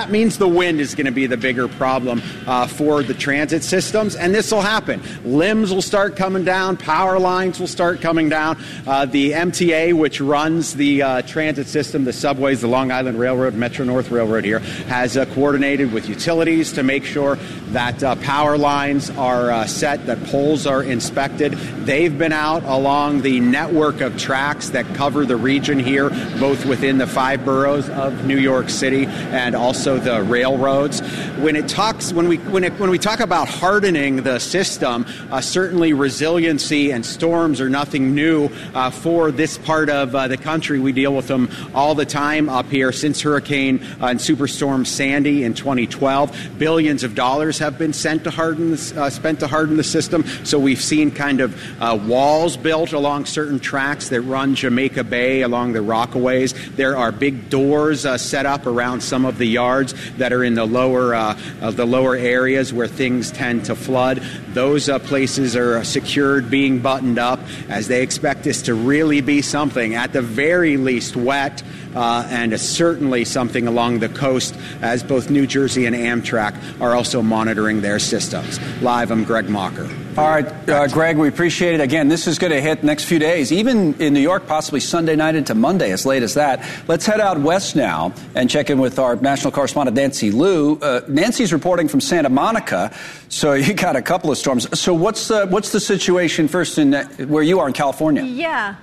That means the wind is going to be the bigger problem for the transit systems, and this will happen. Limbs will start coming down, power lines will start coming down. The MTA, which runs the transit system, the subways, the Long Island Railroad, Metro North Railroad here, has coordinated with utilities to make sure that power lines are set, that poles are inspected. They've been out along the network of tracks that cover the region here, both within the 5 boroughs of New York City and also the railroads. When we talk about hardening the system, certainly resiliency and storms are nothing new for this part of the country. We deal with them all the time up here since Hurricane and Superstorm Sandy in 2012. Billions of dollars have been spent to harden the system. So we've seen kind of walls built along certain tracks that run Jamaica Bay along the Rockaways. There are big doors set up around some of the yards that are in the lower areas where things tend to flood. Those places are secured, being buttoned up, as they expect this to really be something, at the very least, wet, and certainly something along the coast, as both New Jersey and Amtrak are also monitoring their systems. Live, I'm Greg Mocker. All right, Greg, we appreciate it. Again, this is going to hit next few days, even in New York, possibly Sunday night into Monday, as late as that. Let's head out west now and check in with our national correspondent, Nancy Liu. Nancy's reporting from Santa Monica, so you got a couple of storms. So what's the situation first in where you are in California? Yeah.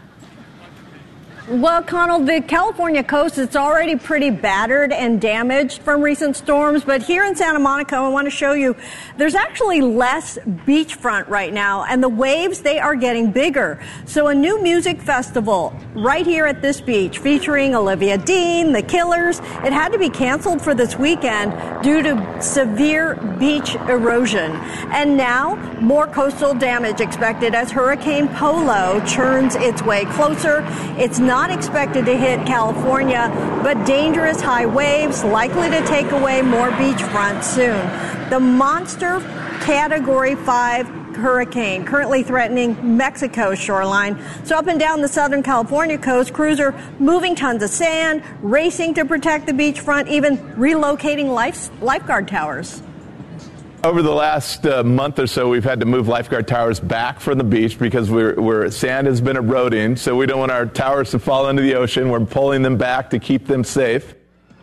Well, Connell, the California coast, it's already pretty battered and damaged from recent storms. But here in Santa Monica, I want to show you, there's actually less beachfront right now. And the waves, they are getting bigger. So a new music festival right here at this beach featuring Olivia Dean, The Killers, it had to be canceled for this weekend due to severe beach erosion. And now more coastal damage expected as Hurricane Polo churns its way closer. It's not expected to hit California, but dangerous high waves likely to take away more beachfront soon. The monster Category 5 hurricane currently threatening Mexico's shoreline. So up and down the Southern California coast, crews are moving tons of sand, racing to protect the beachfront, even relocating lifeguard towers. Over the last month or so, we've had to move lifeguard towers back from the beach because sand has been eroding, so we don't want our towers to fall into the ocean. We're pulling them back to keep them safe.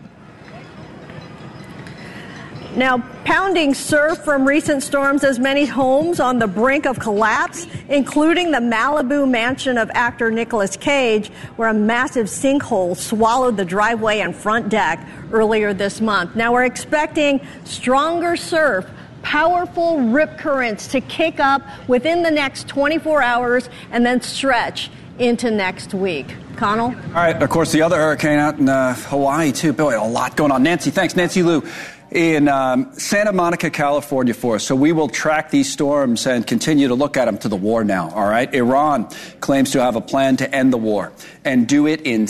Now, pounding surf from recent storms has many homes on the brink of collapse, including the Malibu mansion of actor Nicolas Cage, where a massive sinkhole swallowed the driveway and front deck earlier this month. Now, we're expecting stronger surf, powerful rip currents to kick up within the next 24 hours and then stretch into next week. Connell? All right, of course, the other hurricane out in Hawaii, too. Boy, a lot going on. Nancy, thanks. Nancy Liu in Santa Monica, California for us. So we will track these storms and continue to look at them to the war now, all right? Iran claims to have a plan to end the war and do it in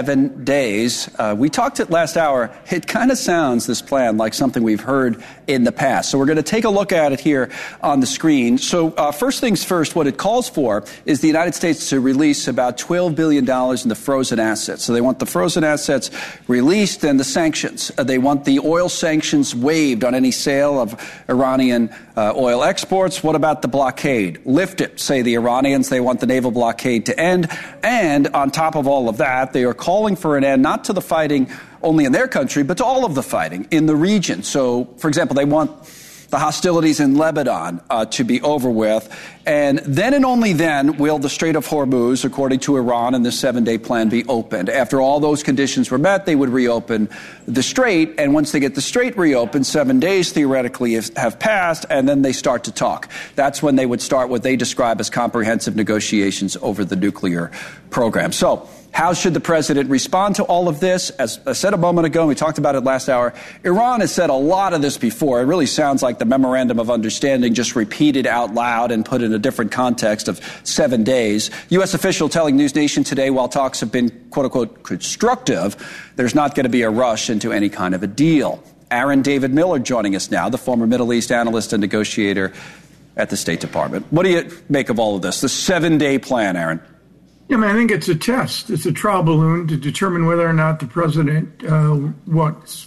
7 days. We talked it last hour. It kind of sounds, this plan, like something we've heard in the past. So we're going to take a look at it here on the screen. So first things first, what it calls for is the United States to release about $12 billion in the frozen assets. So they want the frozen assets released and the sanctions. They want the oil sanctions waived on any sale of Iranian oil exports. What about the blockade? Lift it, say the Iranians. They want the naval blockade to end. And on top of all of that, they are calling for an end not to the fighting only in their country, but to all of the fighting in the region. So, for example, they want the hostilities in Lebanon to be over with. And then and only then will the Strait of Hormuz, according to Iran and the 7-day plan, be opened. After all those conditions were met, they would reopen the strait. And once they get the strait reopened, 7 days theoretically have passed, and then they start to talk. That's when they would start what they describe as comprehensive negotiations over the nuclear program. So, how should the president respond to all of this? As I said a moment ago, we talked about it last hour, Iran has said a lot of this before. It really sounds like the Memorandum of Understanding just repeated out loud and put in a different context of 7 days. U.S. official telling News Nation today, while talks have been, quote-unquote, constructive, there's not going to be a rush into any kind of a deal. Aaron David Miller joining us now, the former Middle East analyst and negotiator at the State Department. What do you make of all of this, the 7-day plan, Aaron? Yeah, I think it's a test. It's a trial balloon to determine whether or not the president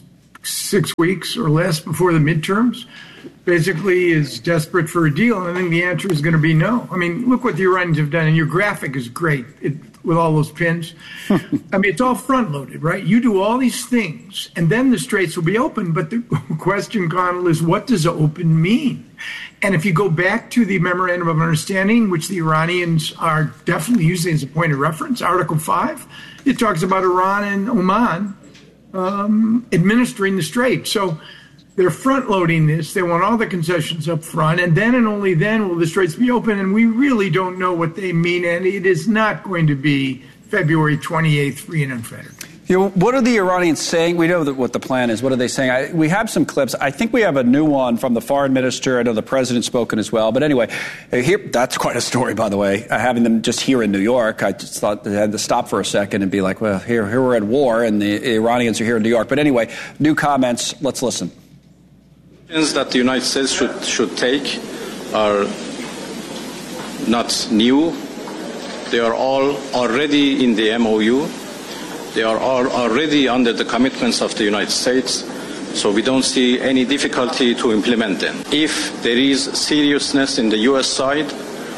6 weeks or less before the midterms, basically is desperate for a deal. And I think the answer is going to be no. I mean, look what the Iranians have done. And your graphic is great with all those pins. I mean, it's all front-loaded, right? You do all these things, and then the straits will be open. But the question, Connell, is what does open mean? And if you go back to the Memorandum of Understanding, which the Iranians are definitely using as a point of reference, Article 5, it talks about Iran and Oman administering the strait. So they're front-loading this. They want all the concessions up front, and then and only then will the straits be open. And we really don't know what they mean, and it is not going to be February 28th, free and unfettered. What are the Iranians saying? We know what the plan is. What are they saying? We have some clips. I think we have a new one from the foreign minister. I know the president's spoken as well. But anyway, here, that's quite a story, by the way, having them just here in New York. I just thought they had to stop for a second and be like, well, here we're at war, and the Iranians are here in New York. But anyway, new comments. Let's listen. That the United States should take are not new. They are all already in the MOU. They are all already under the commitments of the United States, so we don't see any difficulty to implement them. If there is seriousness in the U.S. side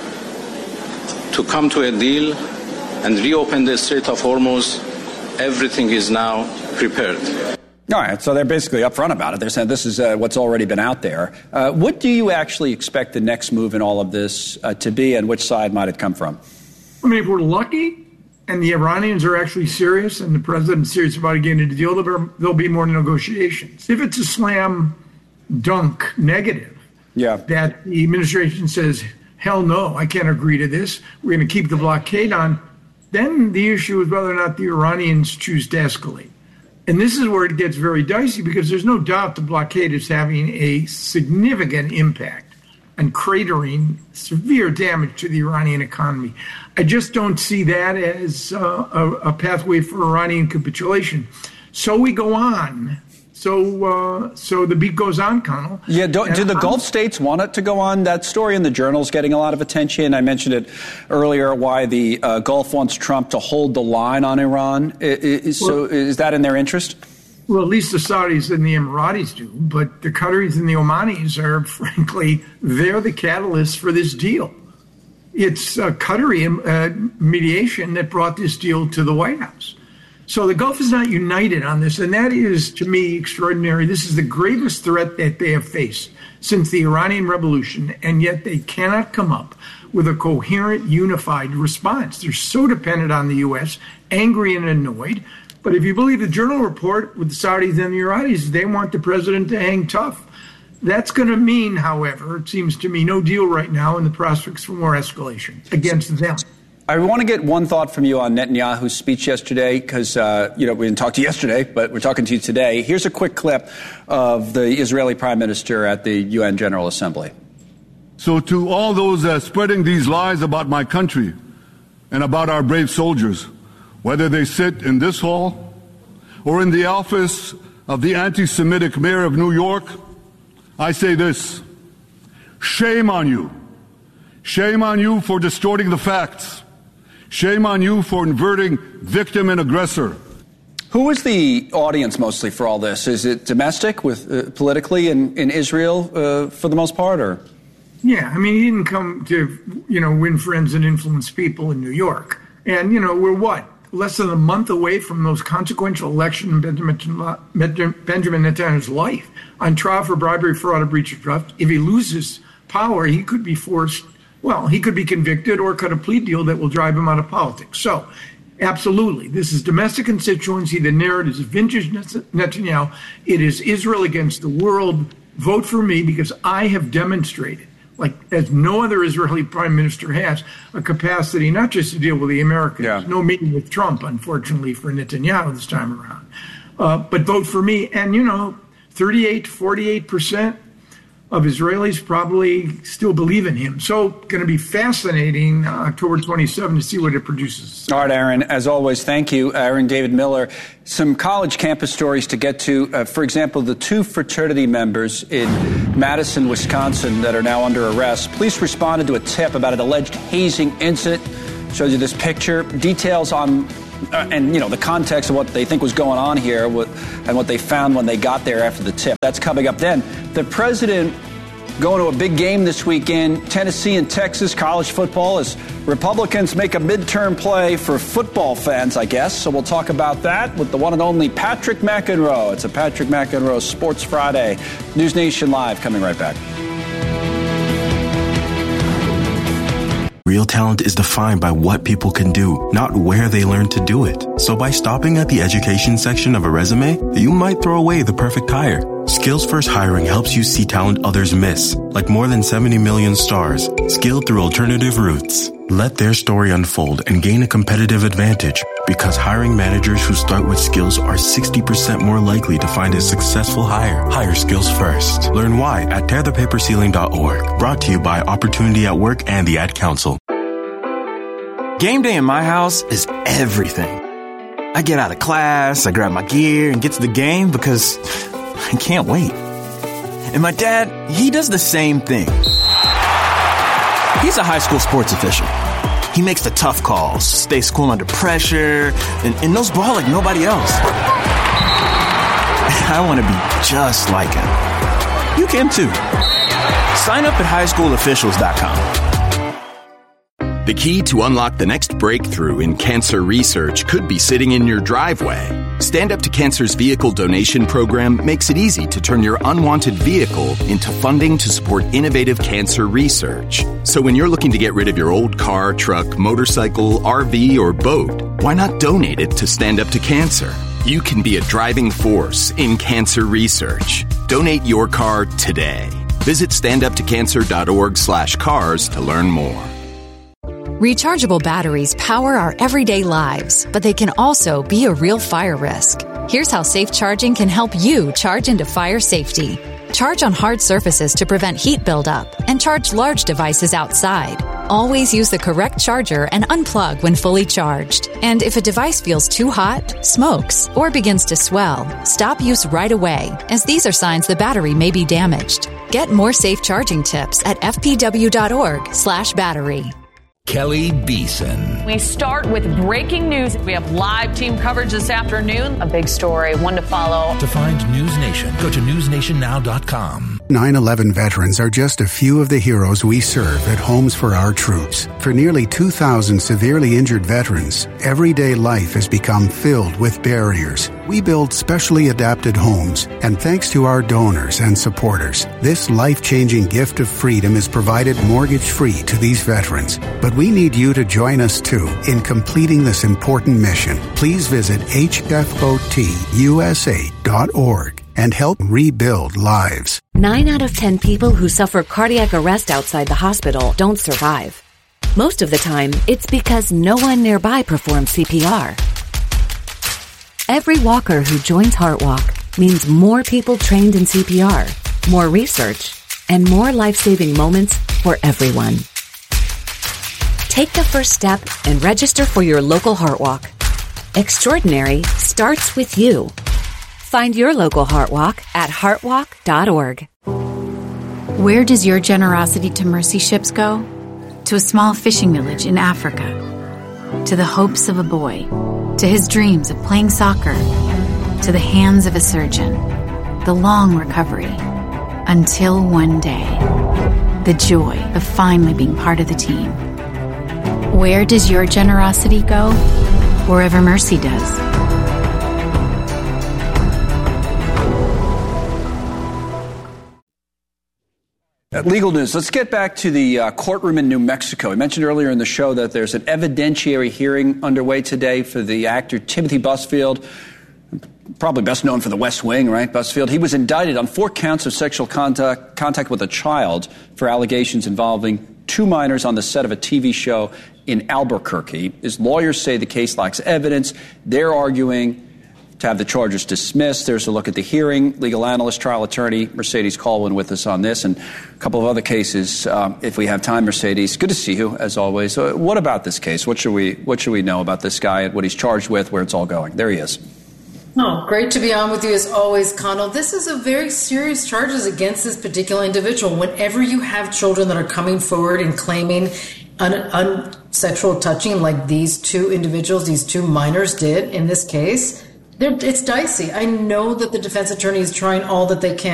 to come to a deal and reopen the Strait of Hormuz, everything is now prepared. All right, so they're basically upfront about it. They're saying this is what's already been out there. What do you actually expect the next move in all of this to be, and which side might it come from? I mean, if we're lucky and the Iranians are actually serious and the president's serious about getting a deal, there'll be more negotiations. If it's a slam dunk negative, that the administration says, hell no, I can't agree to this, we're going to keep the blockade on, then the issue is whether or not the Iranians choose to escalate. And this is where it gets very dicey, because there's no doubt the blockade is having a significant impact and cratering severe damage to the Iranian economy. I just don't see that as a pathway for Iranian capitulation. So we go on. So the beat goes on, Connell. Yeah, do the Gulf states want it to go on? That story in the Journal is getting a lot of attention. I mentioned it earlier, why the Gulf wants Trump to hold the line on Iran. So is that in their interest? Well, at least the Saudis and the Emiratis do, but the Qataris and the Omanis are, frankly, they're the catalyst for this deal. It's Qatari mediation that brought this deal to the White House. So the Gulf is not united on this, and that is, to me, extraordinary. This is the gravest threat that they have faced since the Iranian Revolution, and yet they cannot come up with a coherent, unified response. They're so dependent on the U.S., angry and annoyed. But if you believe the Journal report with the Saudis and the Iranians, they want the president to hang tough. That's going to mean, however, it seems to me, no deal right now and the prospects for more escalation against them. I want to get one thought from you on Netanyahu's speech yesterday, because, we didn't talk to you yesterday, but we're talking to you today. Here's a quick clip of the Israeli prime minister at the UN General Assembly. So to all those spreading these lies about my country and about our brave soldiers, whether they sit in this hall or in the office of the anti-Semitic mayor of New York, I say this: shame on you. Shame on you for distorting the facts. Shame on you for inverting victim and aggressor. Who is the audience mostly for all this? Is it domestic, with politically in Israel for the most part, or? Yeah, I mean, he didn't come to, win friends and influence people in New York. And, we're what? Less than a month away from the most consequential election in Benjamin Netanyahu's life, on trial for bribery, fraud, or breach of trust. If he loses power, he could be he could be convicted or cut a plea deal that will drive him out of politics. So, absolutely, this is domestic constituency. The narrative is vintage Netanyahu. It is Israel against the world. Vote for me, because I have demonstrated, as no other Israeli prime minister has, a capacity not just to deal with the Americans. No meeting with Trump, unfortunately, for Netanyahu this time around. But vote for me. And, 38 to 48% of Israelis probably still believe in him. So going to be fascinating October 27 to see what it produces. All right, Aaron, as always, thank you. Aaron David Miller. Some college campus stories to get to. For example, the 2 fraternity members in Madison, Wisconsin that are now under arrest. Police responded to a tip about an alleged hazing incident. Shows you this picture. Details on and the context of what they think was going on here and what they found when they got there after the tip. That's coming up then. The president going to a big game this weekend, Tennessee and Texas, college football, as Republicans make a midterm play for football fans, I guess. So we'll talk about that with the one and only Patrick McEnroe. It's a Patrick McEnroe Sports Friday. News Nation Live coming right back. Real talent is defined by what people can do, not where they learn to do it. So by stopping at the education section of a resume, you might throw away the perfect hire. Skills First Hiring helps you see talent others miss, like more than 70 million stars, skilled through alternative routes. Let their story unfold and gain a competitive advantage, because hiring managers who start with skills are 60% more likely to find a successful hire. Hire Skills First. Learn why at tearthepaperceiling.org. Brought to you by Opportunity at Work and the Ad Council. Game day in my house is everything. I get out of class, I grab my gear, and get to the game because I can't wait. And my dad, he does the same thing. He's a high school sports official. He makes the tough calls, stays cool under pressure, and knows ball like nobody else. I want to be just like him. You can too. Sign up at highschoolofficials.com. The key to unlock the next breakthrough in cancer research could be sitting in your driveway. Stand Up to Cancer's vehicle donation program makes it easy to turn your unwanted vehicle into funding to support innovative cancer research. So when you're looking to get rid of your old car, truck, motorcycle, RV, or boat, why not donate it to Stand Up to Cancer? You can be a driving force in cancer research. Donate your car today. Visit standuptocancer.org/cars to learn more. Rechargeable batteries power our everyday lives, but they can also be a real fire risk. Here's how safe charging can help you charge into fire safety. Charge on hard surfaces to prevent heat buildup, and charge large devices outside. Always use the correct charger and unplug when fully charged. And if a device feels too hot, smokes, or begins to swell, stop use right away, as these are signs the battery may be damaged. Get more safe charging tips at fpw.org/battery. Kelly Beeson. We start with breaking news. We have live team coverage this afternoon. A big story, one to follow. To find News Nation, go to newsnationnow.com. 9/11 veterans are just a few of the heroes we serve at Homes for Our Troops. For nearly 2,000 severely injured veterans, everyday life has become filled with barriers. We build specially adapted homes, and thanks to our donors and supporters, this life-changing gift of freedom is provided mortgage-free to these veterans. But we need you to join us, too, in completing this important mission. Please visit hfotusa.org and help rebuild lives. 9 out of 10 people who suffer cardiac arrest outside the hospital don't survive. Most of the time, it's because no one nearby performs CPR. Every walker who joins HeartWalk means more people trained in CPR, more research, and more life-saving moments for everyone. Take the first step and register for your local HeartWalk. Extraordinary starts with you. Find your local HeartWalk at heartwalk.org. Where does your generosity to mercy ships go? To a small fishing village in Africa. To the hopes of a boy. To his dreams of playing soccer. To the hands of a surgeon. The long recovery. Until one day. The joy of finally being part of the team. Where does your generosity go? Wherever mercy does. Legal news. Let's get back to the courtroom in New Mexico. I mentioned earlier in the show that there's an evidentiary hearing underway today for the actor Timothy Busfield, probably best known for The West Wing, right? Busfield. He was indicted on 4 counts of sexual contact with a child for allegations involving 2 minors on the set of a TV show in Albuquerque. His lawyers say the case lacks evidence. They're arguing to have the charges dismissed. There's a look at the hearing. Legal analyst, trial attorney Mercedes Colwin with us on this and a couple of other cases. If we have time, Mercedes, good to see you as always. What about this case? What should we know about this guy and what he's charged with, where it's all going? There he is. Oh, great to be on with you as always, Connell. This is a very serious charges against this particular individual. Whenever you have children that are coming forward and claiming sexual touching like these two individuals, these two minors did in this case, it's dicey. I know that the defense attorney is trying all that they can